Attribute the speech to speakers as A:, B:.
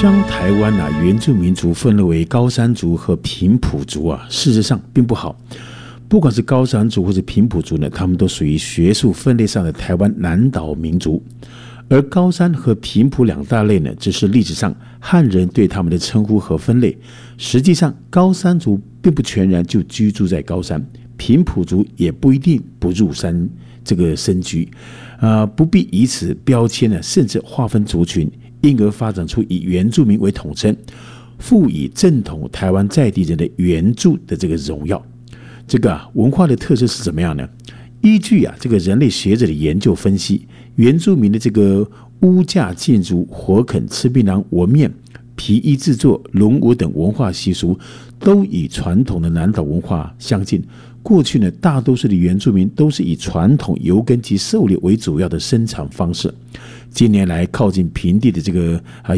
A: 将台湾原住民族分类为高山族和平埔族事实上并不好。不管是高山族或是平埔族呢，他们都属于学术分类上的台湾南岛民族。而高山和平埔两大类呢，只是历史上汉人对他们的称呼和分类。实际上，高山族并不全然就居住在高山，平埔族也不一定不入山这个深居，不必以此标签呢，甚至划分族群。因而发展出以原住民为统称，赋予正统台湾在地人的原住的这个荣耀。这个文化的特色是怎么样呢？依据这个人类学者的研究分析，原住民的这个屋架建筑、火垦、吃槟榔、纹面、皮衣制作、龙舞等文化习俗，都与传统的南岛文化相近。过去呢，大多数的原住民都是以传统游耕及狩猎为主要的生产方式。近年来，靠近平地的这个